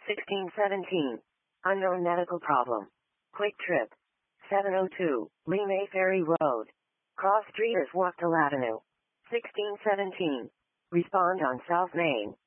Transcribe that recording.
1617. Unknown medical problem. Quick trip. 702. Lee May Ferry Road. Cross Streeters Wachtel Avenue. 1617. Respond on South Main.